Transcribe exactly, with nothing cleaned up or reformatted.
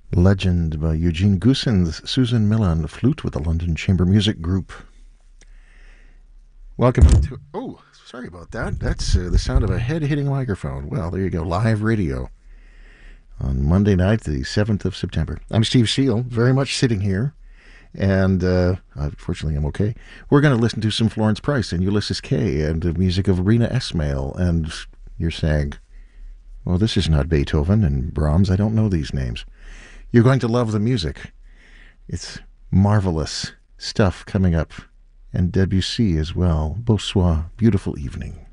Legend by Eugene Goossens, Susan Miller on the flute with the London Chamber Music Group. Welcome to... Oh, sorry about that. That's uh, the sound of a head hitting a microphone. Well, there you go. Live radio on Monday night, the seventh of September. I'm Steve Seal, very much sitting here. And uh, unfortunately, I'm okay. We're going to listen to some Florence Price and Ulysses Kay and the music of Rena Esmail. And you're saying, well, this is not Beethoven and Brahms. I don't know these names. You're going to love the music. It's marvelous stuff coming up. And Debussy as well. Bonsoir. Beautiful evening.